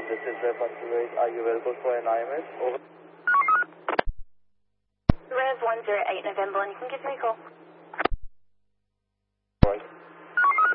this is Rev 128. Are you available for an IMS? Over. Rev 108 November, and you can give me a call.